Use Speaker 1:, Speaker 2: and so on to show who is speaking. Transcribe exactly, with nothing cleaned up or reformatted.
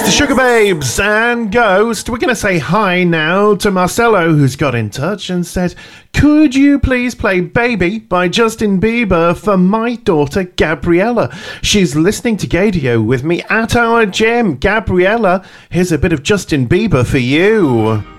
Speaker 1: the Sugar Babes and Ghost. We're going to say hi now to Marcelo, who's got in touch and said, could you please play Baby by Justin Bieber for my daughter Gabriella? She's listening to Gadio with me at our gym. Gabriella, here's a bit of Justin Bieber for you.